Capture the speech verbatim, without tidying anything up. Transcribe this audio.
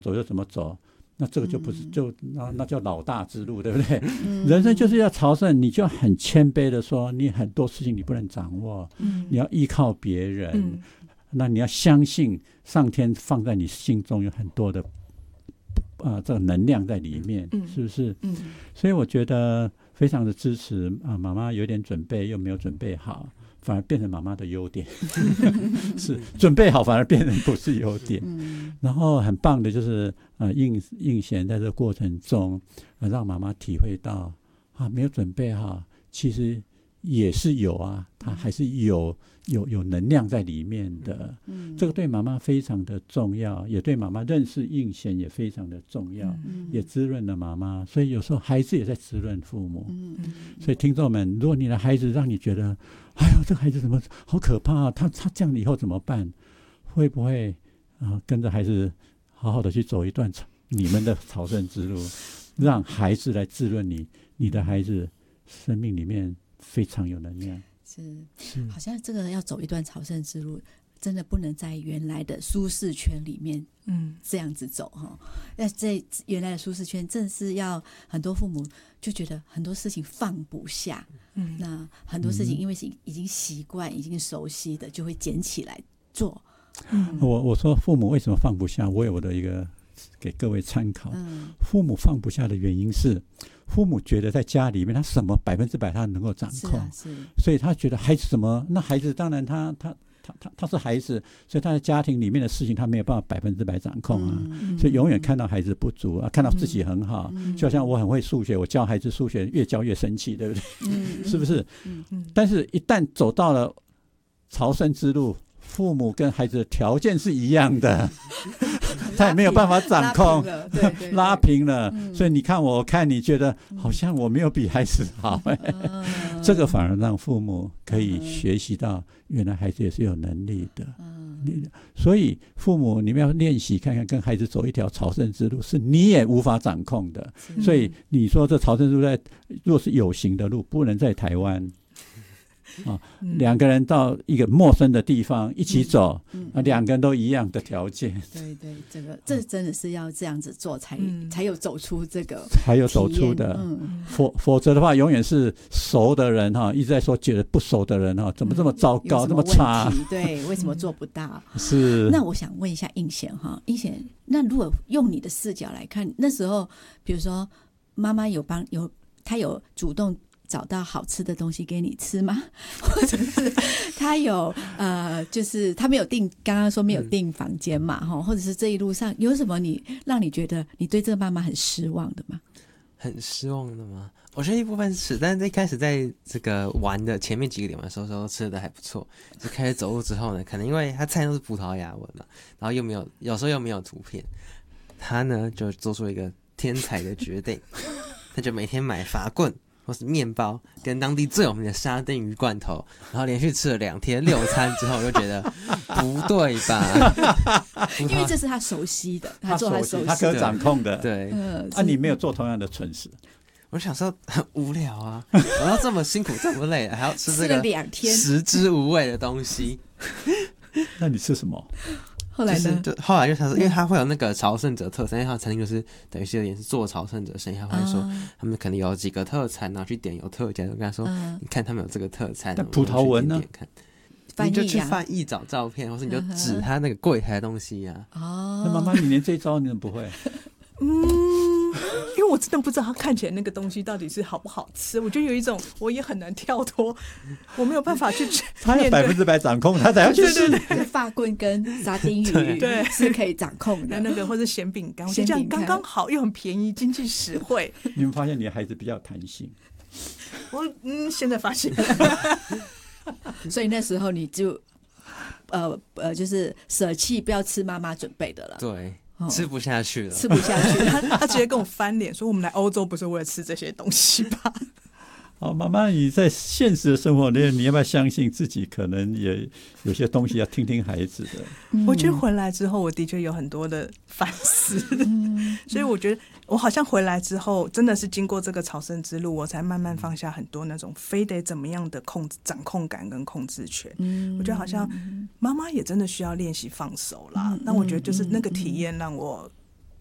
走就怎么走，那这个就不是就那那叫老大之路，对不对？嗯、人生就是要朝圣，你就很谦卑的说，你很多事情你不能掌握，嗯、你要依靠别人，嗯、那你要相信上天放在你心中有很多的呃这个能量在里面，嗯、是不是？嗯、所以我觉得非常的支持啊，妈妈有点准备又没有准备好。反而变成妈妈的优点是准备好反而变成不是优点、嗯、然后很棒的就是呃应应贤在这个过程中、呃、让妈妈体会到啊没有准备好其实也是有啊，它还是有有有能量在里面的、嗯、这个对妈妈非常的重要，也对妈妈认识应贤也非常的重要、嗯、也滋润了妈妈，所以有时候孩子也在滋润父母、嗯、所以听众们，如果你的孩子让你觉得哎呦这个孩子怎么好可怕、啊、他他这样以后怎么办，会不会、呃、跟着孩子好好的去走一段你们的朝圣之路，让孩子来滋润你，你的孩子生命里面非常有能量。 是, 是好像这个要走一段朝圣之路真的不能在原来的舒适圈里面嗯这样子走哈。那在原来的舒适圈真的是要很多父母就觉得很多事情放不下，嗯，那很多事情因为是已经习惯已经熟悉的就会捡起来做。 嗯、我我说父母为什么放不下，我有我的一个给各位参考、嗯、父母放不下的原因是父母觉得在家里面他什么百分之百他能够掌控、啊、所以他觉得孩子什么，那孩子当然他他他他他是孩子，所以他在家庭里面的事情他没有办法百分之百掌控啊、嗯、所以永远看到孩子不足啊，看到自己很好、嗯、就像我很会数学，我教孩子数学越教越生气，对不对、嗯、是不是、嗯嗯、但是一旦走到了朝圣之路，父母跟孩子的条件是一样的他也没有办法掌控，拉平了，对对对拉平了、嗯、所以你看我看你觉得好像我没有比孩子好、欸嗯、这个反而让父母可以学习到原来孩子也是有能力的、嗯、所以父母你们要练习看看，跟孩子走一条朝圣之路是你也无法掌控的，所以你说这朝圣之路在若是有形的路不能在台湾啊，两个人到一个陌生的地方一起走、嗯嗯、啊，两个人都一样的条件， 对对，这个这真的是要这样子做才、嗯、才有走出这个才有走出的、嗯、否否则的话永远是熟的人哈，一直在说觉得不熟的人哈怎么这么糟糕、嗯、这么差， 对，为什么做不到是。 那我想问一下应贤哈，应贤，那如果用你的视角来看，那时候比如说妈妈有帮有她有主动找到好吃的东西给你吃吗？或者是他有呃，就是他没有订，刚刚说没有订房间嘛，哈、嗯，或者是这一路上有什么你让你觉得你对这个妈妈很失望的吗？ 很失望的吗？我觉得一部分是，但是一开始在这个玩的前面几个点玩的时候，时候吃的还不错，就开始走路之后呢，可能因为他菜都是葡萄牙文嘛，然后又没有，有时候又没有图片，他呢就做出一个天才的决定，他就每天买法棍或是面包跟当地最有名的沙丁鱼罐头，然后连续吃了两天六餐之后，我就觉得不对吧？ 因为这是他熟悉的，他做他熟悉的， 他可掌控的。 对， 呃、 啊，你没有做同样的蠢事。 我想说很无聊啊，我要这么辛苦这么累，还要吃这个食之无味的东西。 那你吃什么？ 后来呢？ 就后来就他说，因为他会有那个朝圣者特餐，因为他的餐厅就是等于是有点是做朝圣者生意，他会说、嗯、他们可能有几个特餐，然后去点有特价，就跟他说、嗯、你看他们有这个特餐， 但葡萄文呢？ 点点看你就去翻译找照片，或是你就指他那个柜台的东西呀、啊。 哦， 那妈妈，你连这一招你怎么不会？ 嗯，因为我真的不知道他看起来那个东西到底是好不好吃，我就有一种我也很难跳脱，我没有办法去他要百分之百掌控，他才要去试。 法棍跟沙丁鱼对是可以掌控的， 那个或是咸饼干，我觉得这样刚刚好，又很便宜，经济实惠。 你们发现你的孩子比较有弹性？ 我嗯，现在发现所以那时候你就呃呃，就是舍弃不要吃妈妈准备的了。 对。吃不下去了， 吃不下去他他直接跟我翻脸说：“我们来欧洲不是为了吃这些东西吧？” 好，妈妈，你在现实的生活里，你要不要相信自己？可能也有些东西要听听孩子的。 嗯、我觉得回来之后，我的确有很多的反思，嗯、所以我觉得我好像回来之后，真的是经过这个朝圣之路，我才慢慢放下很多那种非得怎么样的控制、掌控感跟控制权。嗯、我觉得好像妈妈也真的需要练习放手啦。那、嗯、我觉得就是那个体验让我